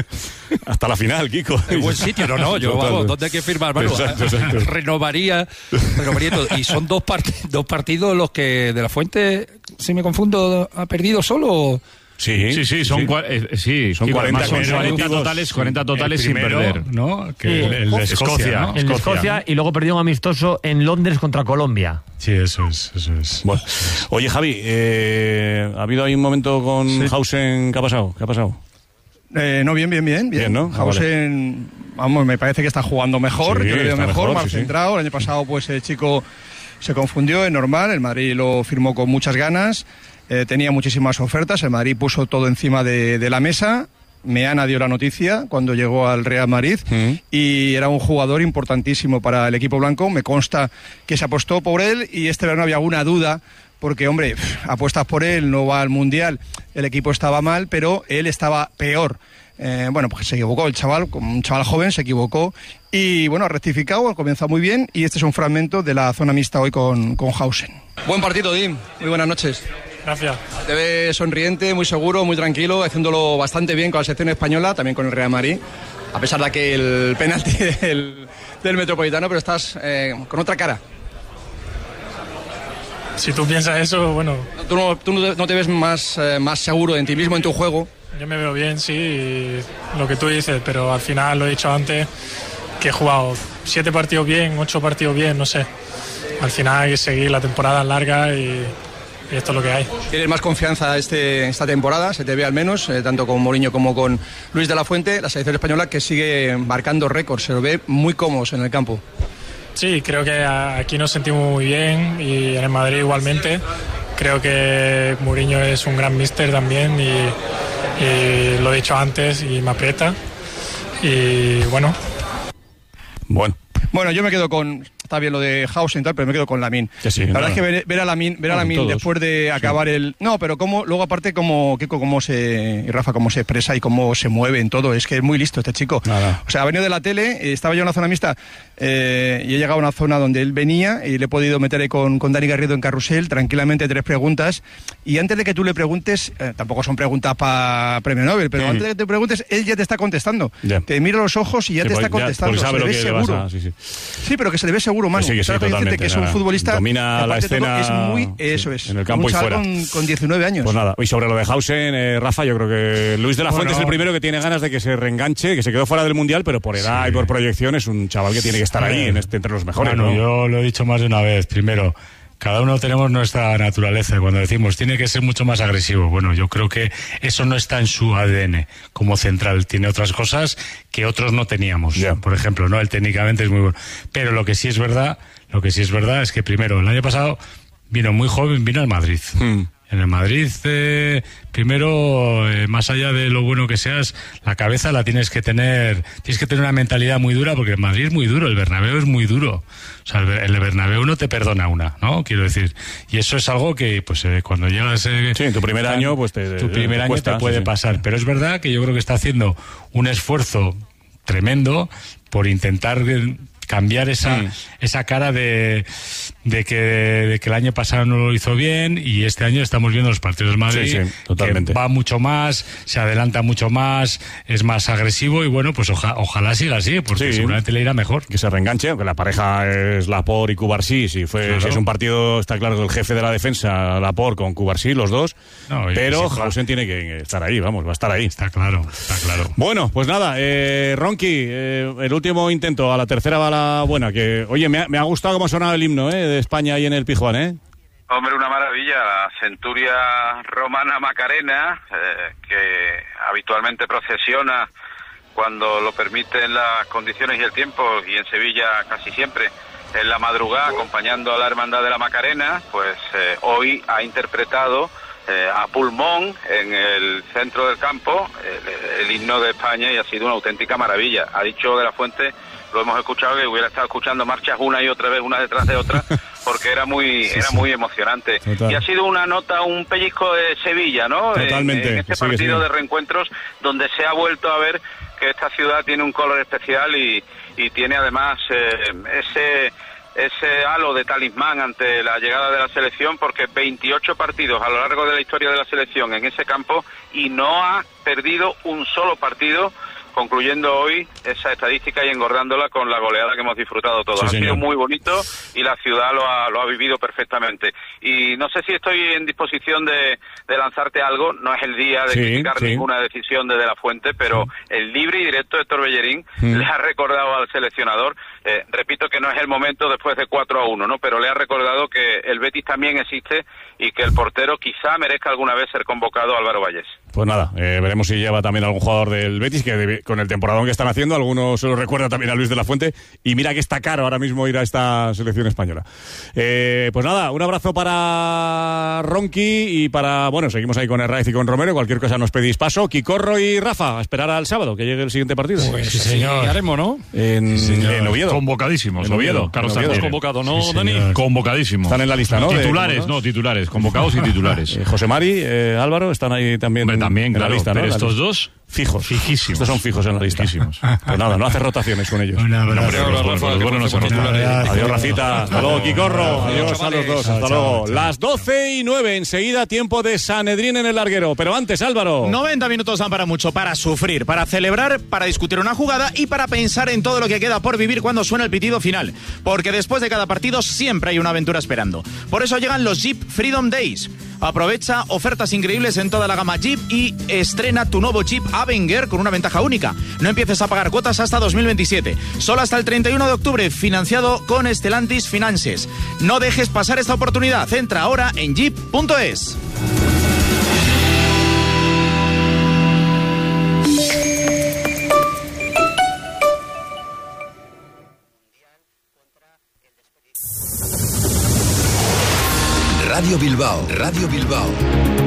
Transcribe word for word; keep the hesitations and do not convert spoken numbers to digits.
Hasta la final, Kiko. En buen sitio, no, no, yo, vamos, ¿dónde hay que firmar? Bueno, exacto, exacto. Renovaría, renovaría todo. Y son dos, part- dos partidos los que De la Fuente, si me confundo, ha perdido solo. Sí, sí, sí, son, sí. Cua- eh, sí, son cuarenta, son cuarenta totales, cuarenta totales sin perder, ¿no? Que el, el de Escocia, Escocia, ¿no? El de Escocia, ¿no? Y luego perdió un amistoso en Londres contra Colombia. Sí, eso es, eso es. Bueno. Oye, Javi, eh, ¿ha habido ahí un momento con sí. Hausen? ¿Qué ha pasado? ¿Qué ha pasado? Eh, no, bien, bien, bien. Bien, bien ¿no? Hausen, ah, vale. vamos, me parece que está jugando mejor, sí, yo le veo mejor, mejor, más sí, centrado. Sí. El año pasado, pues el chico se confundió, es normal, el Madrid lo firmó con muchas ganas. Eh, tenía muchísimas ofertas, el Madrid puso todo encima de, de la mesa. Meana dio la noticia cuando llegó al Real Madrid mm. y era un jugador importantísimo para el equipo blanco. Me consta que se apostó por él y este verano había alguna duda porque, hombre, apuestas por él, no va al Mundial, el equipo estaba mal, pero él estaba peor. Eh, bueno, pues se equivocó el chaval, como un chaval joven, se equivocó y, bueno, ha rectificado, ha comenzado muy bien y este es un fragmento de la zona mixta hoy con, con Hausen. Buen partido, Dim. Muy buenas noches. Gracias. Te ves sonriente, muy seguro, muy tranquilo, haciéndolo bastante bien con la selección española, también con el Real Madrid, a pesar de que el penalti del, del Metropolitano, pero estás eh, con otra cara. Si tú piensas eso, bueno... ¿Tú no, tú no te ves más, eh, más seguro en ti mismo, en tu juego? Yo me veo bien, sí, lo que tú dices, pero al final, lo he dicho antes, que he jugado siete partidos bien, ocho partidos bien, no sé. Al final hay que seguir, la temporada larga y... Y esto es lo que hay. ¿Tienes más confianza este, esta temporada? Se te ve al menos, eh, tanto con Mourinho como con Luis de la Fuente, la selección española que sigue marcando récords, se lo ve muy cómodos en el campo. Sí, creo que aquí nos sentimos muy bien y en el Madrid igualmente. Creo que Mourinho es un gran míster también y, y lo he dicho antes y me aprieta. Y bueno. Bueno. Bueno, yo me quedo con... Está bien lo de Hausen y tal, pero me quedo con Lamine. Sí, la verdad nada. es que ver, ver a Lamine, ver a Lamine después de acabar sí. el... No, pero cómo, luego aparte cómo, Kiko, cómo se... Y Rafa, cómo se expresa y cómo se mueve en todo. Es que es muy listo este chico. Nada. O sea, ha venido de la tele, estaba yo en una zona mixta eh, y he llegado a una zona donde él venía y le he podido meter ahí con, con Dani Garrido en carrusel, tranquilamente tres preguntas. Y antes de que tú le preguntes, eh, tampoco son preguntas para premio Nobel, pero mm. antes de que te preguntes, él ya te está contestando. Yeah. Te mira los ojos y ya sí, te está contestando. Ya, se le ve seguro. A, sí, sí. sí, pero que se le ve seguro, Manu. Sí, que sí, que es un futbolista domina la escena es muy, eso sí, es en el campo y fuera con, con diecinueve años. Pues nada, y sobre lo de Hausen, eh, Rafa, yo creo que Luis de la Fuente bueno, es el primero que tiene ganas de que se reenganche, que se quedó fuera del Mundial, pero por edad sí. y por proyección es un chaval que tiene que estar ahí en este, entre los mejores. Bueno, ¿no? Yo lo he dicho más de una vez. Primero, cada uno tenemos nuestra naturaleza. Cuando decimos tiene que ser mucho más agresivo, bueno, yo creo que eso no está en su A D N como central. Tiene otras cosas que otros no teníamos. Yeah. Por ejemplo, no, él técnicamente es muy bueno. Pero lo que sí es verdad, lo que sí es verdad es que primero, el año pasado vino muy joven, vino al Madrid. Hmm. En el Madrid, eh, primero, eh, más allá de lo bueno que seas, la cabeza la tienes que tener, tienes que tener una mentalidad muy dura, porque el Madrid es muy duro, el Bernabéu es muy duro. O sea, el, el Bernabéu no te perdona una, ¿no? Quiero decir. Y eso es algo que, pues, eh, cuando llegas... Eh, sí, en tu primer tan, año, pues te... Tu primer te año cuesta, te puede sí, pasar. Sí. Pero es verdad que yo creo que está haciendo un esfuerzo tremendo por intentar... cambiar esa mm. esa cara de de que de que el año pasado no lo hizo bien y este año estamos viendo los partidos de Madrid sí, sí, totalmente. Que va mucho más, se adelanta mucho más, es más agresivo y bueno, pues oja, ojalá siga así, porque sí, seguramente le irá mejor. Que se reenganche, aunque la pareja es Laporte y Cubarsí, si fue claro. si es un partido, está claro que el jefe de la defensa, Laporte con Cubarsí, los dos, no, pero sí, Hausen tiene que estar ahí, vamos, va a estar ahí. Está claro, está claro. Bueno, pues nada, eh, Ronqui, eh, el último intento, a la tercera va la buena, que oye, me ha, me ha gustado cómo ha sonado el himno eh, de España ahí en el Pizjuán, ¿eh? Hombre, una maravilla, la centuria romana Macarena, eh, que habitualmente procesiona cuando lo permiten las condiciones y el tiempo, y en Sevilla casi siempre en la madrugada acompañando a la Hermandad de la Macarena, pues eh, hoy ha interpretado eh, a pulmón en el centro del campo el, el himno de España y ha sido una auténtica maravilla. Ha dicho de la Fuente, lo hemos escuchado, que hubiera estado escuchando marchas una y otra vez, una detrás de otra, porque era muy sí, era sí. muy emocionante. Total. Y ha sido una nota, un pellizco de Sevilla, ¿no? Totalmente. En, en este sí, partido sí. de reencuentros, donde se ha vuelto a ver que esta ciudad tiene un color especial y, y tiene además eh, ese ese halo de talismán ante la llegada de la selección, porque veintiocho partidos a lo largo de la historia de la selección en ese campo y no ha perdido un solo partido, concluyendo hoy esa estadística y engordándola con la goleada que hemos disfrutado todos. Sí, ha señor. sido muy bonito y la ciudad lo ha, lo ha vivido perfectamente. Y no sé si estoy en disposición de, de lanzarte algo, no es el día de sí, criticar sí. ninguna decisión de De La Fuente, pero el libre y directo de Héctor Bellerín mm. le ha recordado al seleccionador, eh, repito que no es el momento después de cuatro a uno, ¿no? Pero le ha recordado que el Betis también existe y que el portero quizá merezca alguna vez ser convocado, Álvaro Vallés. Pues nada, eh, veremos si lleva también algún jugador del Betis, que debe, con el temporadón que están haciendo, algunos se lo recuerda también a Luis de la Fuente, y mira que está caro ahora mismo ir a esta selección española. Eh, pues nada, un abrazo para Ronqui y para, bueno, seguimos ahí con Herraiz y con Romero, cualquier cosa nos pedís paso. Quicorro y Rafa, a esperar al sábado, que llegue el siguiente partido. Pues sí, señor. Haremos, ¿no? En, sí, en Oviedo. Convocadísimos. En Oviedo. Carlos Santos convocado, ¿no, sí, Dani? Convocadísimos. Están en la lista, ¿no? Titulares, de, no, titulares. Convocados y titulares. Eh, José Mari, eh, Álvaro, están ahí también, Hombre, también en claro, la lista, ¿no? Pero estos dos... Fijos. Fijísimos. Estos son fijos en la lista. Fijísimos. Pues nada, no hace rotaciones con ellos. Una no, hombre, los, los, los, bueno, no son Adiós, Rafita. Hasta luego, Quicorro. Adiós a los dos. Hasta luego. Las doce y nueve. Enseguida, tiempo de Sanedrín en el larguero. Pero antes, Álvaro. noventa minutos dan para mucho. Para sufrir, para celebrar, para discutir una jugada y para pensar en todo lo que queda por vivir cuando suena el pitido final. Porque después de cada partido siempre hay una aventura esperando. Por eso llegan los Jeep Freedom Days. Aprovecha ofertas increíbles en toda la gama Jeep y estrena tu nuevo Jeep Avenger con una ventaja única. No empieces a pagar cuotas hasta dos mil veintisiete. Solo hasta el treinta y uno de octubre, financiado con Stellantis Finances. No dejes pasar esta oportunidad. Entra ahora en jeep punto es. Radio Bilbao, Radio Bilbao.